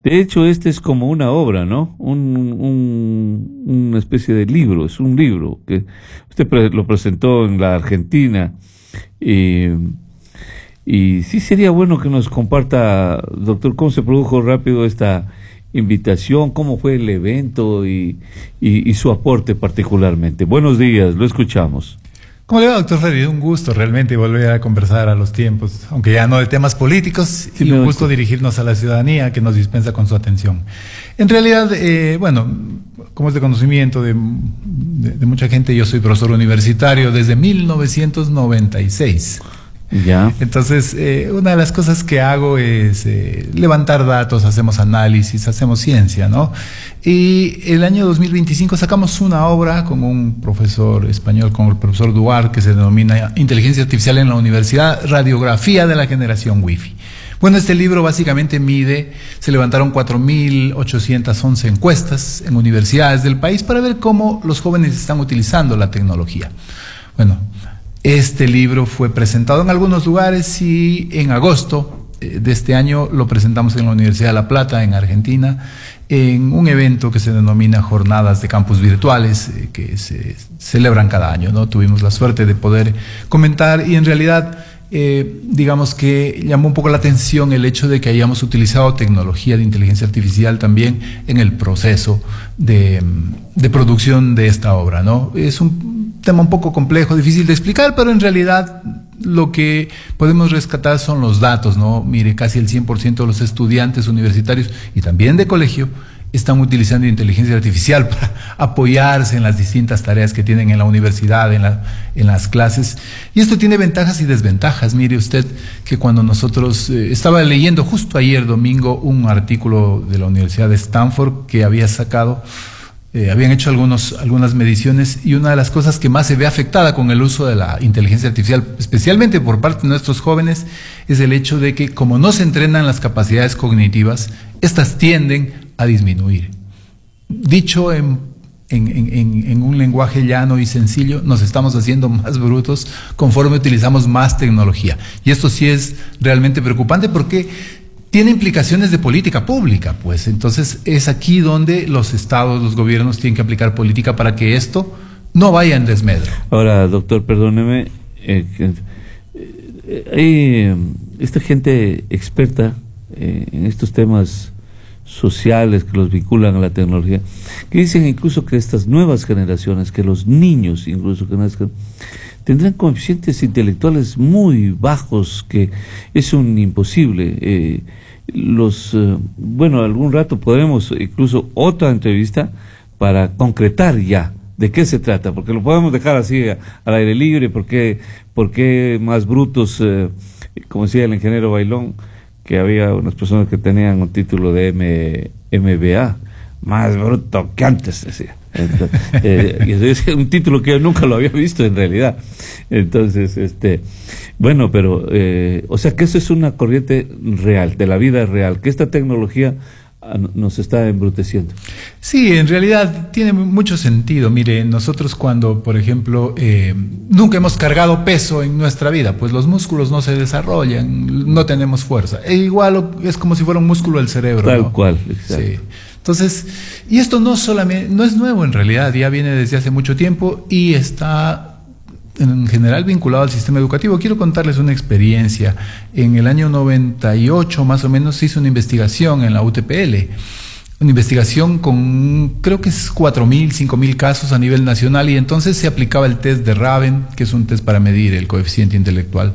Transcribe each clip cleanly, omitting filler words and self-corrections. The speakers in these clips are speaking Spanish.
De hecho, este es como una obra, ¿no? Una especie de libro, es un libro que usted lo presentó en la Argentina. Y, y sí sería bueno que nos comparta, doctor, cómo se produjo rápido esta invitación, cómo fue el evento y su aporte particularmente. Buenos días, lo escuchamos. ¿Cómo le va, doctor Freddy? Un gusto realmente volver a conversar a los tiempos, aunque ya no de temas políticos, sí, y un gusto dirigirnos a la ciudadanía que nos dispensa con su atención. En realidad, bueno, como es de conocimiento de mucha gente, yo soy profesor universitario desde 1996. Ya. Entonces, una de las cosas que hago es levantar datos, hacemos análisis, hacemos ciencia, ¿no? Y el año 2025 sacamos una obra con un profesor español, con el profesor Duarte, que se denomina Inteligencia Artificial en la Universidad, Radiografía de la Generación Wi-Fi. Bueno, este libro básicamente se levantaron 4.811 encuestas en universidades del país para ver cómo los jóvenes están utilizando la tecnología. Bueno, este libro fue presentado en algunos lugares y en agosto de este año lo presentamos en la Universidad de La Plata, en Argentina, en un evento que se denomina Jornadas de Campus Virtuales, que se celebran cada año, ¿no? Tuvimos la suerte de poder comentar y en realidad digamos que llamó un poco la atención el hecho de que hayamos utilizado tecnología de inteligencia artificial también en el proceso de producción de esta obra, ¿no? Es un tema un poco complejo, difícil de explicar, pero en realidad lo que podemos rescatar son los datos, ¿no? Mire, casi el 100% de los estudiantes universitarios y también de colegio están utilizando inteligencia artificial para apoyarse en las distintas tareas que tienen en la universidad, en las clases. Y esto tiene ventajas y desventajas. Mire usted que cuando nosotros, estaba leyendo justo ayer domingo un artículo de la Universidad de Stanford que había sacado, habían hecho algunas mediciones y una de las cosas que más se ve afectada con el uso de la inteligencia artificial, especialmente por parte de nuestros jóvenes, es el hecho de que como no se entrenan las capacidades cognitivas, estas tienden a disminuir. Dicho en un lenguaje llano y sencillo, nos estamos haciendo más brutos conforme utilizamos más tecnología. Y esto sí es realmente preocupante porque tiene implicaciones de política pública, pues. Entonces es aquí donde los estados, los gobiernos tienen que aplicar política para que esto no vaya en desmedro. Ahora, doctor, perdóneme, hay esta gente experta en estos temas sociales que los vinculan a la tecnología, que dicen incluso que estas nuevas generaciones, que los niños incluso que nazcan, tendrán coeficientes intelectuales muy bajos, que es un imposible. Bueno, algún rato podremos incluso otra entrevista para concretar ya de qué se trata, porque lo podemos dejar así al aire libre, porque más brutos, como decía el ingeniero Bailón, que había unas personas que tenían un título de MBA, más bruto que antes, decía. Y es un título que yo nunca lo había visto en realidad. Entonces, bueno, pero, o sea que eso es una corriente real, de la vida real, que esta tecnología nos está embruteciendo. Sí, en realidad tiene mucho sentido. Mire, nosotros cuando, por ejemplo, nunca hemos cargado peso en nuestra vida, pues los músculos no se desarrollan, no tenemos fuerza. E igual es como si fuera un músculo del cerebro, tal ¿no? cual, exacto. Sí. Entonces, y esto no es nuevo en realidad, ya viene desde hace mucho tiempo y está en general vinculado al sistema educativo. Quiero contarles una experiencia. En el año 98 más o menos se hizo una investigación en la UTPL, una investigación con creo que es 4.000, 5.000 casos a nivel nacional, y entonces se aplicaba el test de Raven, que es un test para medir el coeficiente intelectual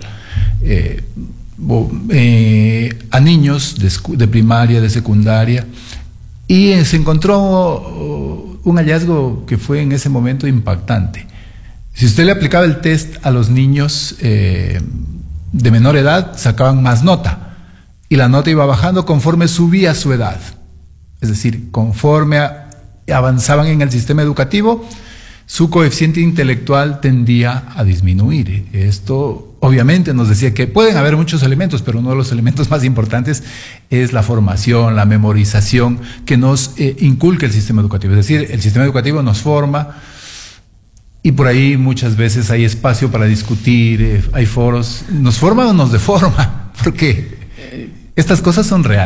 a niños de primaria, de secundaria, y se encontró un hallazgo que fue en ese momento impactante. Si usted le aplicaba el test a los niños de menor edad, sacaban más nota, y la nota iba bajando conforme subía su edad. Es decir, conforme avanzaban en el sistema educativo, su coeficiente intelectual tendía a disminuir. Esto obviamente nos decía que pueden haber muchos elementos, pero uno de los elementos más importantes es la formación, la memorización que nos inculca el sistema educativo. Es decir, el sistema educativo nos forma, y por ahí muchas veces hay espacio para discutir, hay foros. ¿Nos forma o nos deforma? Porque estas cosas son reales.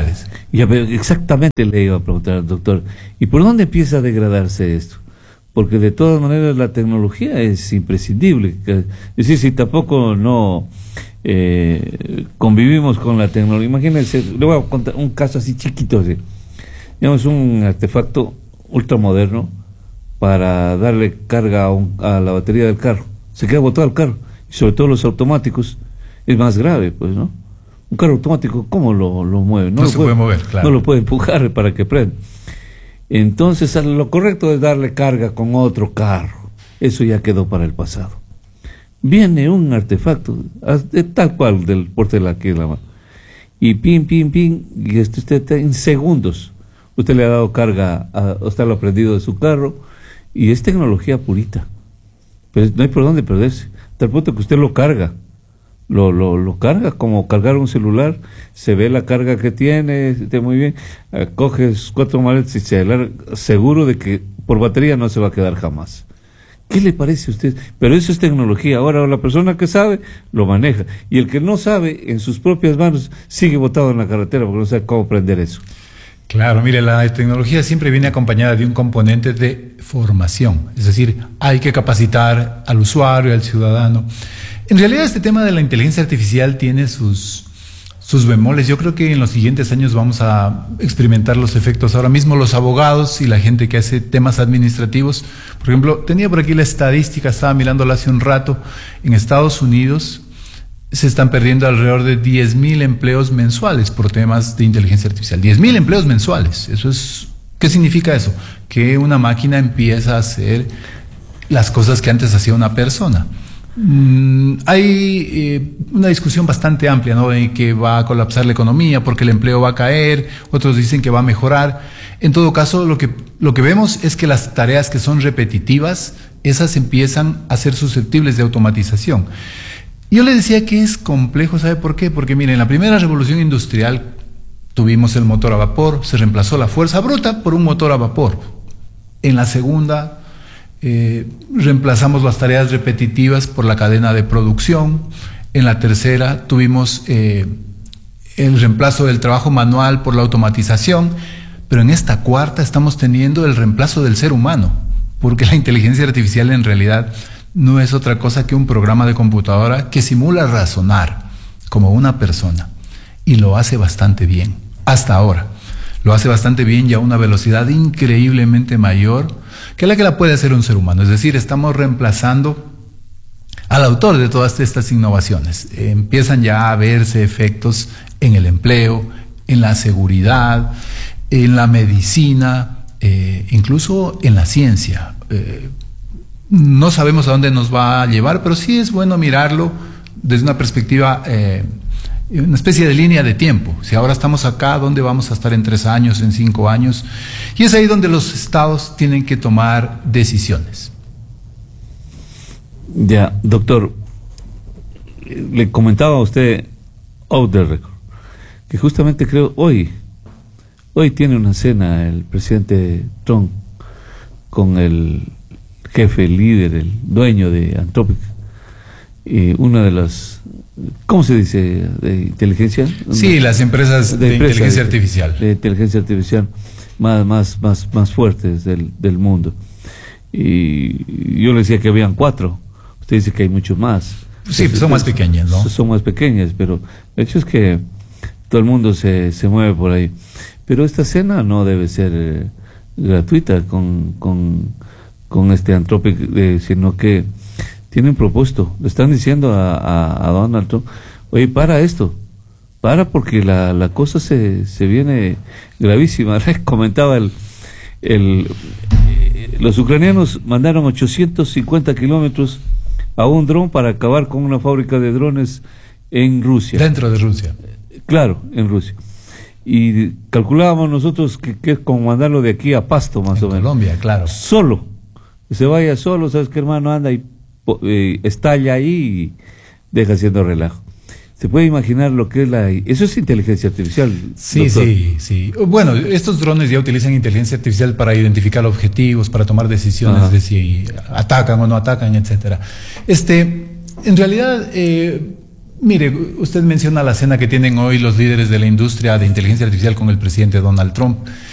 Ya, pero exactamente le iba a preguntar al doctor, ¿y por dónde empieza a degradarse esto? Porque de todas maneras la tecnología es imprescindible. Es decir, si tampoco no convivimos con la tecnología, imagínense, le voy a contar un caso así chiquito, así. Digamos, un artefacto ultramoderno para darle carga a la batería del carro. Se queda botado el carro, y sobre todo los automáticos, es más grave, pues, ¿no? Un carro automático, ¿cómo lo mueve? No se puede mover, claro. No lo puede empujar para que prenda. Entonces, lo correcto es darle carga con otro carro. Eso ya quedó para el pasado. Viene un artefacto, tal cual, del porte de la mano. Y pin, y usted en segundos, usted le ha dado carga, usted lo ha prendido de su carro, y es tecnología purita. Pero no hay por dónde perderse. Hasta el punto que usted lo carga. Lo carga como cargar un celular, se ve la carga que tiene, está muy bien, coges 4 maletas y se alarga, seguro de que por batería no se va a quedar jamás. ¿Qué le parece a usted? Pero eso es tecnología. Ahora la persona que sabe lo maneja, y el que no sabe, en sus propias manos sigue botado en la carretera porque no sabe cómo prender eso. Claro, mire, la tecnología siempre viene acompañada de un componente de formación, es decir, hay que capacitar al usuario, al ciudadano. En realidad este tema de la inteligencia artificial tiene sus bemoles. Yo creo que en los siguientes años vamos a experimentar los efectos. Ahora mismo los abogados y la gente que hace temas administrativos, por ejemplo, tenía por aquí la estadística, estaba mirándola hace un rato, en Estados Unidos se están perdiendo alrededor de 10,000 empleos mensuales por temas de inteligencia artificial. 10,000 empleos mensuales. Eso es, ¿qué significa eso? Que una máquina empieza a hacer las cosas que antes hacía una persona. Hay una discusión bastante amplia, ¿no?, de que va a colapsar la economía porque el empleo va a caer, otros dicen que va a mejorar. En todo caso, lo que vemos es que las tareas que son repetitivas, esas empiezan a ser susceptibles de automatización. Yo le decía que es complejo, ¿sabe por qué? Porque miren, en la primera revolución industrial tuvimos el motor a vapor, se reemplazó la fuerza bruta por un motor a vapor. En la segunda reemplazamos las tareas repetitivas por la cadena de producción. En la tercera tuvimos el reemplazo del trabajo manual por la automatización, pero en esta cuarta estamos teniendo el reemplazo del ser humano, porque la inteligencia artificial en realidad no es otra cosa que un programa de computadora que simula razonar como una persona, y lo hace bastante bien, hasta ahora. Lo hace bastante bien y a una velocidad increíblemente mayor que la puede hacer un ser humano. Es decir, estamos reemplazando al autor de todas estas innovaciones. Empiezan ya a verse efectos en el empleo, en la seguridad, en la medicina, incluso en la ciencia. No sabemos a dónde nos va a llevar, pero sí es bueno mirarlo desde una perspectiva, una especie de línea de tiempo. Si ahora estamos acá, ¿dónde vamos a estar en 3 años, en 5 años? Y es ahí donde los estados tienen que tomar decisiones. Ya, doctor, le comentaba a usted, out the record, que justamente creo hoy tiene una cena el presidente Trump con el jefe, el líder, el dueño de Anthropic, una de las, ¿cómo se dice? ¿De inteligencia? Sí, las empresas de inteligencia artificial. De inteligencia artificial más fuertes del mundo. Y yo le decía que habían 4. Usted dice que hay muchos más. Sí, son más pequeñas, ¿no? Son más pequeñas, pero el hecho es que todo el mundo se mueve por ahí. Pero esta cena no debe ser gratuita con este Anthropic, sino que tiene un propósito. Le están diciendo a Donald Trump, oye, para esto, porque la cosa se viene gravísima. Comentaba los ucranianos mandaron 850 kilómetros a un dron para acabar con una fábrica de drones en Rusia. Dentro de Rusia. Claro, en Rusia. Y calculábamos nosotros que es como mandarlo de aquí a Pasto, más o menos. Colombia, claro. Solo. Que se vaya solo, ¿sabes qué, hermano? Anda y estalla ahí y deja haciendo relajo. ¿Se puede imaginar lo que es eso es inteligencia artificial? Sí, doctor. Sí. Bueno, estos drones ya utilizan inteligencia artificial para identificar objetivos, para tomar decisiones de si atacan o no atacan, etcétera. En realidad, Mire, usted menciona la cena que tienen hoy los líderes de la industria de inteligencia artificial con el presidente Donald Trump.